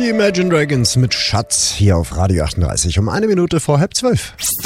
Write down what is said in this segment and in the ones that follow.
Die Imagine Dragons mit Schatz hier auf Radio 38 um 1 Minute vor 11:30.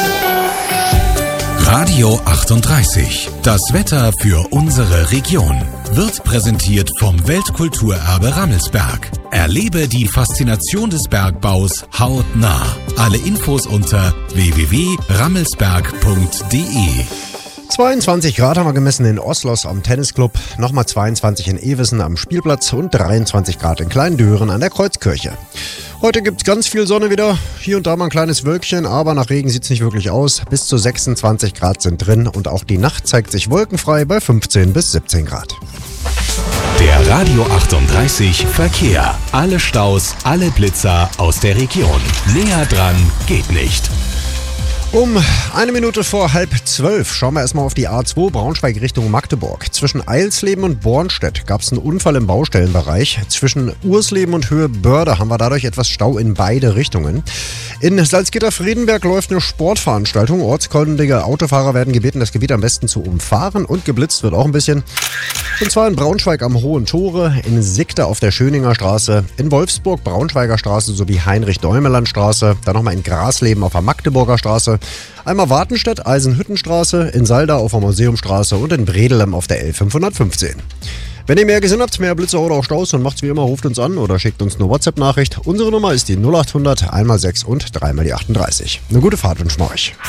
Radio 38. Das Wetter für unsere Region wird präsentiert vom Weltkulturerbe Rammelsberg. Erlebe die Faszination des Bergbaus hautnah. Alle Infos unter www.rammelsberg.de. 22 Grad haben wir gemessen in Oslos am Tennisclub, nochmal 22 in Ewissen am Spielplatz und 23 Grad in Kleindören an der Kreuzkirche. Heute gibt's ganz viel Sonne wieder, hier und da mal ein kleines Wölkchen, aber nach Regen sieht's nicht wirklich aus. Bis zu 26 Grad sind drin und auch die Nacht zeigt sich wolkenfrei bei 15 bis 17 Grad. Der Radio 38 Verkehr. Alle Staus, alle Blitzer aus der Region. Näher dran geht nicht. Um 1 Minute vor 11:30 schauen wir erstmal auf die A2 Braunschweig Richtung Magdeburg. Zwischen Eilsleben und Bornstedt gab es einen Unfall im Baustellenbereich. Zwischen Ursleben und Höhe Börde haben wir dadurch etwas Stau in beide Richtungen. In Salzgitter-Friedenberg läuft eine Sportveranstaltung. Ortskundige Autofahrer werden gebeten, das Gebiet am besten zu umfahren, und geblitzt wird auch ein bisschen. Und zwar in Braunschweig am Hohen Tore, in Sigda auf der Schöninger Straße, in Wolfsburg Braunschweiger Straße sowie Heinrich-Däumeland-Straße, dann nochmal in Grasleben auf der Magdeburger Straße, einmal Wartenstedt, Eisenhüttenstraße, in Salda auf der Museumstraße und in Bredelem auf der L515. Wenn ihr mehr gesehen habt, mehr Blitzer oder auch Staus, dann macht's wie immer, ruft uns an oder schickt uns eine WhatsApp-Nachricht. Unsere Nummer ist die 0800 1x6 und 3x38. Eine gute Fahrt wünschen wir euch.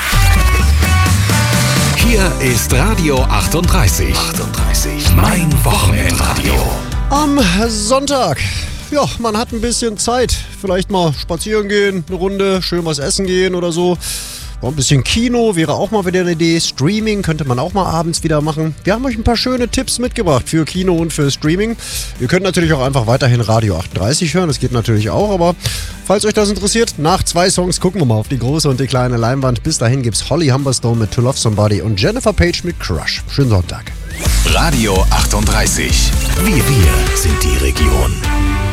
Hier ist Radio 38. Mein Wochenendradio. Am Sonntag. Ja, man hat ein bisschen Zeit. Vielleicht mal spazieren gehen, eine Runde, schön was essen gehen oder so. Ein bisschen Kino wäre auch mal wieder eine Idee. Streaming könnte man auch mal abends wieder machen. Wir haben euch ein paar schöne Tipps mitgebracht für Kino und für Streaming. Ihr könnt natürlich auch einfach weiterhin Radio 38 hören. Das geht natürlich auch. Aber falls euch das interessiert, nach 2 Songs gucken wir mal auf die große und die kleine Leinwand. Bis dahin gibt's Holly Humberstone mit To Love Somebody und Jennifer Page mit Crush. Schönen Sonntag. Radio 38. Wir sind die Region.